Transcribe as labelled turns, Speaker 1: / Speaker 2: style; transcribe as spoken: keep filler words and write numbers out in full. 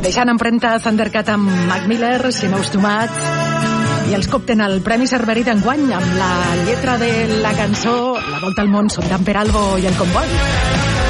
Speaker 1: deixant empremta Thundercat amb Mac Miller, Simeus Tomats, i els que obtenen el Premi Cerveri d'enguany amb la lletra de la cançó La volta al món són d'en Peralbo i el Comboi.